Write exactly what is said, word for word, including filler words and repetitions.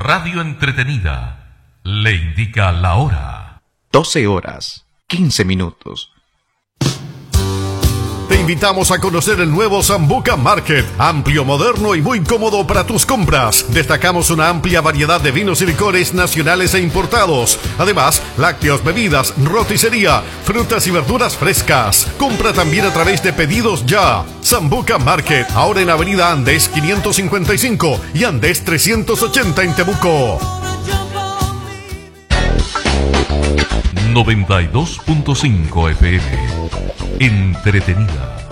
Radio Entretenida le indica la hora. doce horas, quince minutos. Te invitamos a conocer el nuevo Sambuca Market, amplio, moderno y muy cómodo para tus compras. Destacamos una amplia variedad de vinos y licores nacionales e importados. Además, lácteos, bebidas, roticería, frutas y verduras frescas. Compra también a través de Pedidos Ya. Sambuca Market, ahora en Avenida Andes quinientos cincuenta y cinco y Andes trescientos ochenta en Temuco. noventa y dos punto cinco F M. Entretenida.